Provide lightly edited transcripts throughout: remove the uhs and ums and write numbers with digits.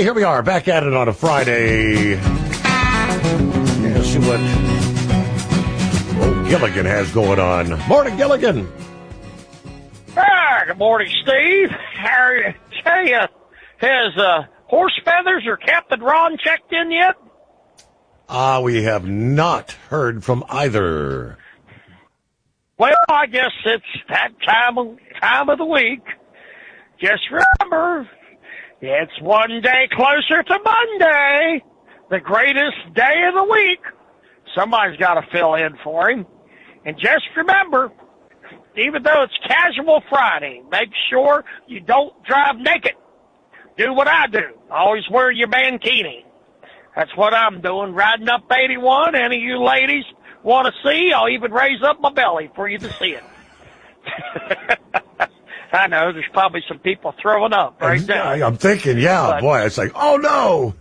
Okay, here we are, back at it on a Friday. Let's see what old Gilligan has going on. Morning, Gilligan. Good morning, Steve. How are you? Tell you, has Horse Feathers or Captain Ron checked in yet? We have not heard from either. Well, I guess it's that time of the week. Just remember, it's one day closer to Monday, the greatest day of the week. Somebody's got to fill in for him. And just remember, even though it's Casual Friday, make sure you don't drive naked. Do what I do. Always wear your mankini. That's what I'm doing, riding up 81. Any of you ladies want to see, I'll even raise up my belly for you to see it. I know, there's probably some people throwing up right now. I'm thinking, boy, it's like, oh, no.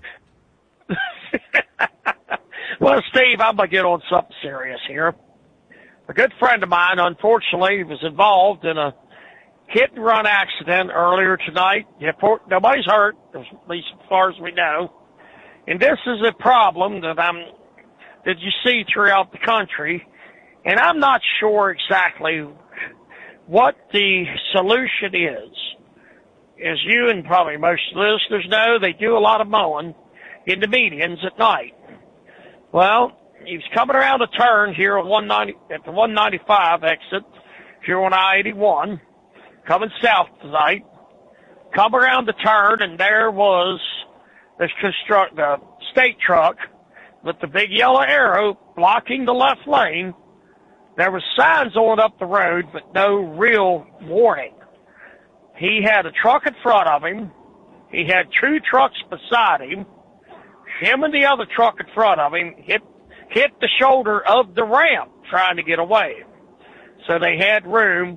Well, Steve, I'm going to get on something serious here. A good friend of mine, unfortunately, was involved in a hit-and-run accident earlier tonight. Nobody's hurt, at least as far as we know. And this is a problem that you see throughout the country, and I'm not sure exactly what the solution is. As you and probably most listeners know, they do a lot of mowing in the medians at night. Well, he was coming around a turn here at the 195 exit here on I-81, coming south tonight. Come around the turn, and there was the state truck with the big yellow arrow blocking the left lane. There was signs on up the road, but no real warning. He had a truck in front of him. He had two trucks beside him. Him and the other truck in front of him hit the shoulder of the ramp trying to get away. So they had room.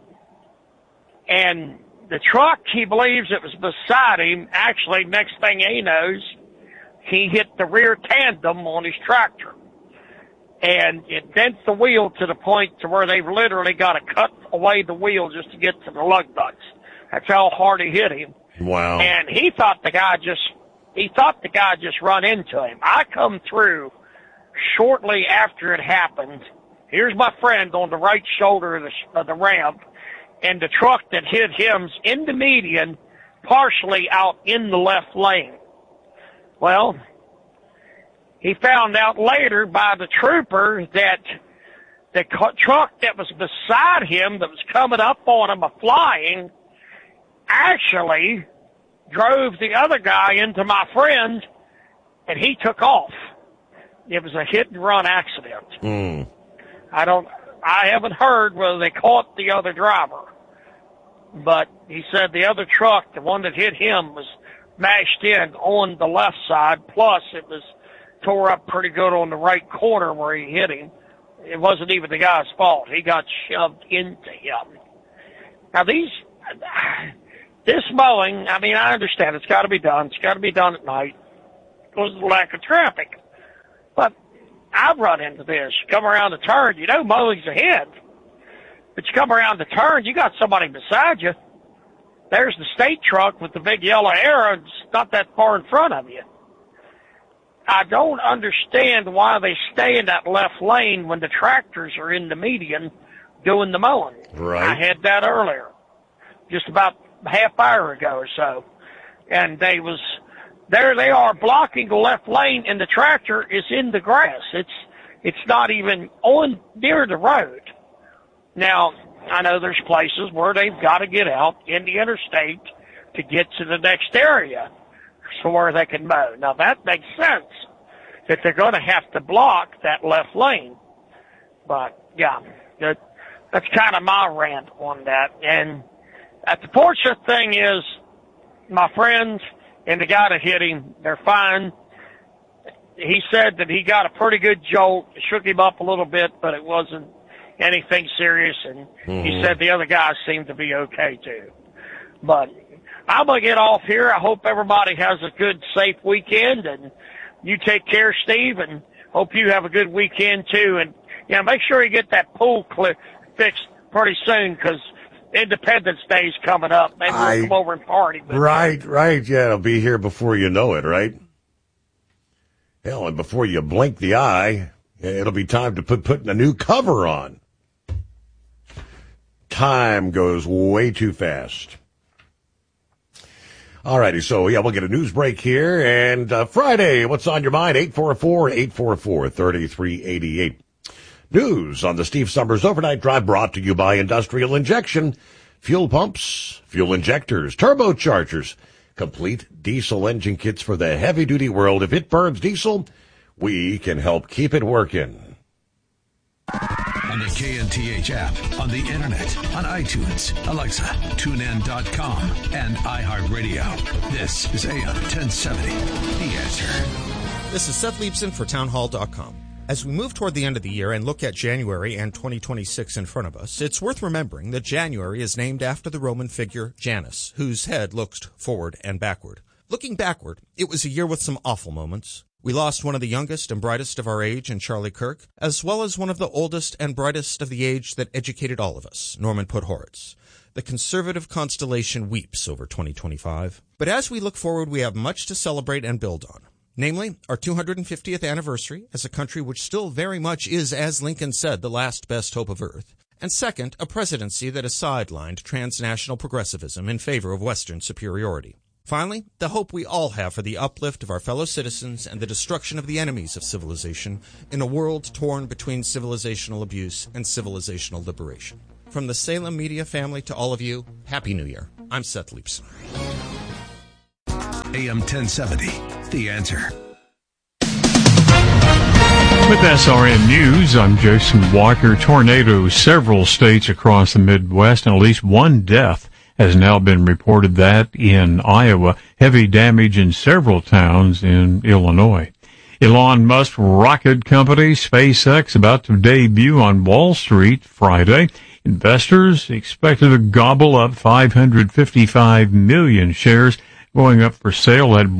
And the truck, he believes it was beside him. Actually, next thing he knows, he hit the rear tandem on his tractor. And it bent the wheel to the point to where they've literally got to cut away the wheel just to get to the lug nuts. That's how hard he hit him. Wow. And he thought the guy just run into him. I come through shortly after it happened. Here's my friend on the right shoulder of the ramp, and the truck that hit him's in the median, partially out in the left lane. Well, he found out later by the trooper that the truck that was beside him, that was coming up on him, flying, actually drove the other guy into my friend, and he took off. It was a hit-and-run accident. I haven't heard whether they caught the other driver, but he said the other truck, the one that hit him, was mashed in on the left side, plus it was tore up pretty good on the right corner where he hit him. It wasn't even the guy's fault. He got shoved into him. Now, this mowing, I mean, I understand it's got to be done. It's got to be done at night because of the lack of traffic. But I've run into this. You come around the turn, mowing's ahead. But you come around the turn, you got somebody beside you. There's the state truck with the big yellow arrow. It's not that far in front of you. I don't understand why they stay in that left lane when the tractors are in the median doing the mowing. Right. I had that earlier, just about a half hour ago or so. And there they are blocking the left lane, and the tractor is in the grass. It's not even on near the road. Now, I know there's places where they've got to get out in the interstate to get to the next area so where they can mow. Now, that makes sense that they're going to have to block that left lane. But, yeah, that's kind of my rant on that. And the fortunate thing is my friends and the guy that hit him, they're fine. He said that he got a pretty good jolt. It shook him up a little bit, but it wasn't anything serious. And he said the other guys seemed to be okay, too. But I'm going to get off here. I hope everybody has a good, safe weekend. And you take care, Steve, and hope you have a good weekend, too. And, make sure you get that pool fixed pretty soon because Independence Day's coming up. Maybe we'll come over and party. Right. Yeah, it'll be here before you know it, right? Hell, and before you blink the eye, it'll be time to putting a new cover on. Time goes way too fast. All righty, so we'll get a news break here. And Friday, what's on your mind? 844-844-3388. News on the Steve Summers Overnight Drive brought to you by Industrial Injection. Fuel pumps, fuel injectors, turbochargers, complete diesel engine kits for the heavy-duty world. If it burns diesel, we can help keep it working. On the KNTH app, on the internet, on iTunes, Alexa, TuneIn.com, and iHeartRadio. This is AM 1070, The Answer. This is Seth Leibson for townhall.com. As we move toward the end of the year and look at January and 2026 in front of us, it's worth remembering that January is named after the Roman figure Janus, whose head looked forward and backward. Looking backward, it was a year with some awful moments. We lost one of the youngest and brightest of our age in Charlie Kirk, as well as one of the oldest and brightest of the age that educated all of us, Norman Podhoretz. The conservative constellation weeps over 2025. But as we look forward, we have much to celebrate and build on. Namely, our 250th anniversary as a country which still very much is, as Lincoln said, the last best hope of Earth. And second, a presidency that has sidelined transnational progressivism in favor of Western superiority. Finally, the hope we all have for the uplift of our fellow citizens and the destruction of the enemies of civilization in a world torn between civilizational abuse and civilizational liberation. From the Salem Media family to all of you, Happy New Year. I'm Seth Leibson. AM 1070, The Answer. With SRN News, I'm Jason Walker. Tornadoes, several states across the Midwest, and at least one death has now been reported that in Iowa. Heavy damage in several towns in Illinois. Elon Musk rocket company SpaceX about to debut on Wall Street Friday. Investors expected to gobble up 555 million shares, going up for sale at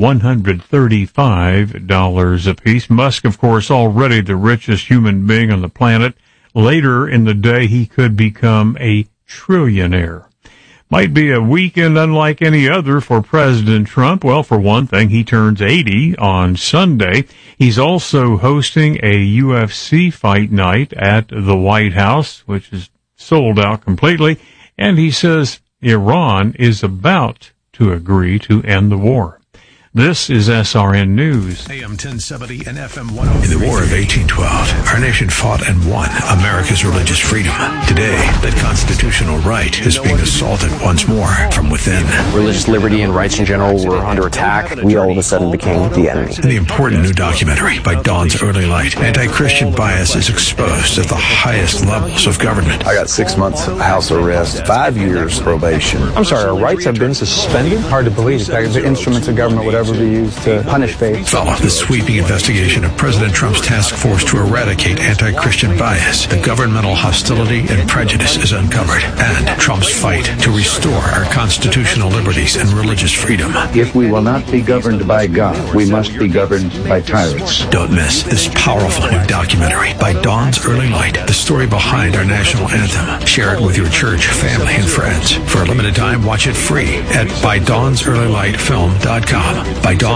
$135 apiece. Musk, of course, already the richest human being on the planet. Later in the day, he could become a trillionaire. Might be a weekend unlike any other for President Trump. Well, for one thing, he turns 80 on Sunday. He's also hosting a UFC fight night at the White House, which is sold out completely. And he says Iran is about to agree to end the war. This is SRN News. AM 1070 and FM 103. In the War of 1812, our nation fought and won America's religious freedom. Today, that constitutional right is being assaulted once more from within. Religious liberty and rights in general were under attack. We all of a sudden became the enemy. In the important new documentary, By Dawn's Early Light, anti-Christian bias is exposed at the highest levels of government. I got 6 months house arrest, 5 years probation. I'm sorry, our rights have been suspended? Hard to believe. The instruments of government, whatever be used to punish faith. Follow the sweeping investigation of President Trump's task force to eradicate anti-Christian bias. The governmental hostility and prejudice is uncovered, and Trump's fight to restore our constitutional liberties and religious freedom. If we will not be governed by God, we must be governed by tyrants. Don't miss this powerful new documentary, By Dawn's Early Light, the story behind our national anthem. Share it with your church, family, and friends. For a limited time, watch it free at ByDawnsEarlyLightFilm.com.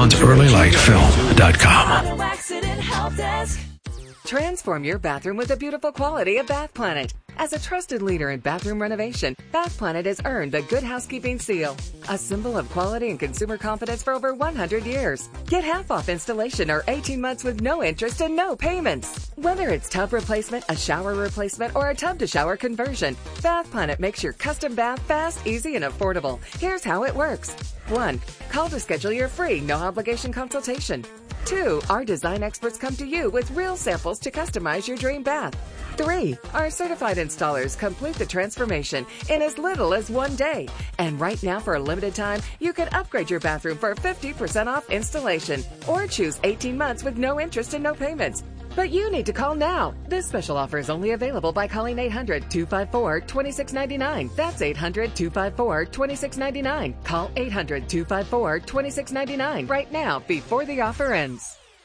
ByDawnsEarlyLightFilm.com. Transform your bathroom with the beautiful quality of Bath Planet. As a trusted leader in bathroom renovation, Bath Planet has earned the Good Housekeeping Seal, a symbol of quality and consumer confidence for over 100 years. Get half off installation or 18 months with no interest and no payments. Whether it's tub replacement, a shower replacement, or a tub-to-shower conversion, Bath Planet makes your custom bath fast, easy, and affordable. Here's how it works. 1. Call to schedule your free, no-obligation consultation. 2. Our design experts come to you with real samples to customize your dream bath. 3. Our certified installers complete the transformation in as little as 1 day. And right now, for a limited time, you can upgrade your bathroom for 50% off installation or choose 18 months with no interest and no payments. But you need to call now. This special offer is only available by calling 800-254-2699. That's 800-254-2699. Call 800-254-2699 right now before the offer ends.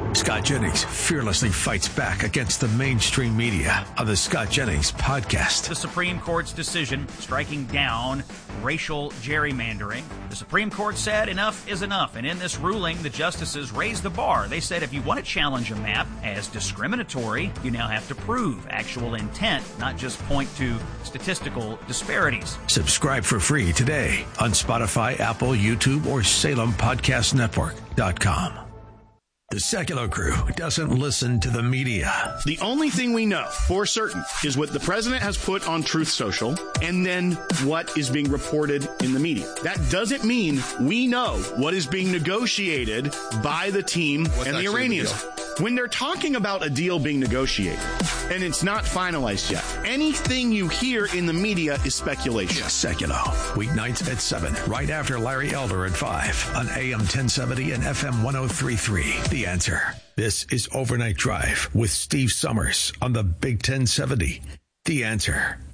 Scott Jennings fearlessly fights back against the mainstream media on the Scott Jennings Podcast. The Supreme Court's decision striking down racial gerrymandering. The Supreme Court said enough is enough, and in this ruling, the justices raised the bar. They said if you want to challenge a map as discriminatory, you now have to prove actual intent, not just point to statistical disparities. Subscribe for free today on Spotify, Apple, YouTube, or SalemPodcastNetwork.com. The Secular Crew doesn't listen to the media. The only thing we know for certain is what the president has put on Truth Social and then what is being reported in the media. That doesn't mean we know what is being negotiated by the team and the Iranians. When they're talking about a deal being negotiated and it's not finalized yet, anything you hear in the media is speculation. Secular, weeknights at 7, right after Larry Elder at 5 on AM 1070 and FM 103.3. The Answer. This is Overnight Drive with Steve Summers on the Big 1070. The Answer.